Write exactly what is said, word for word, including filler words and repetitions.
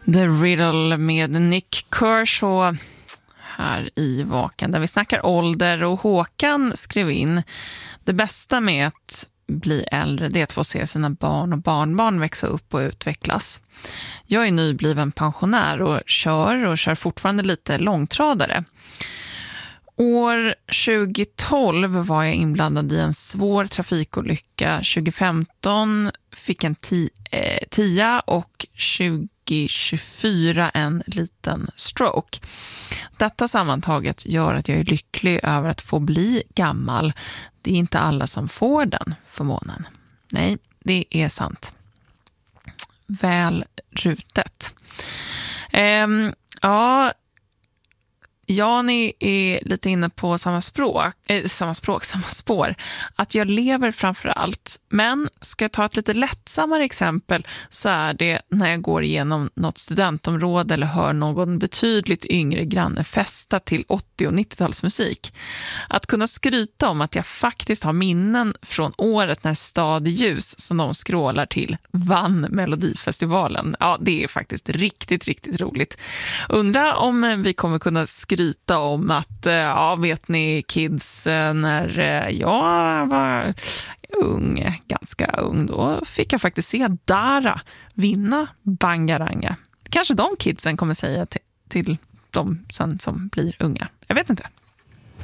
The Riddle med Nick Kershaw här i Vaken, där vi snackar ålder, och Håkan skrev in: det bästa med att bli äldre, det är att få se sina barn och barnbarn växa upp och utvecklas. Jag är nybliven pensionär och kör och kör fortfarande lite långtradare. År tjugotolv var jag inblandad i en svår trafikolycka. tjugofemton fick en ti- eh, tia och tjugotjugofyra en liten stroke. Detta sammantaget gör att jag är lycklig över att få bli gammal. Det är inte alla som får den förmånen. Nej, det är sant. Väl rutet. Ehm, ja... Jan är lite inne på samma språk, eh, samma språk, samma spår. Att jag lever framför allt. Men ska jag ta ett lite lättsammare exempel, så är det när jag går igenom något studentområde eller hör någon betydligt yngre granne festa till åttio- och nittiotalsmusik. Att kunna skryta om att jag faktiskt har minnen från året när Stad i ljus, som de skrålar till, vann Melodifestivalen. Ja, det är faktiskt riktigt, riktigt roligt. Undrar om vi kommer kunna skryta om att, ja, vet ni kids, när jag var ung, ganska ung, då fick jag faktiskt se Dara vinna Bangaranga. Kanske de kidsen kommer säga till, till de sen som blir unga. Jag vet inte.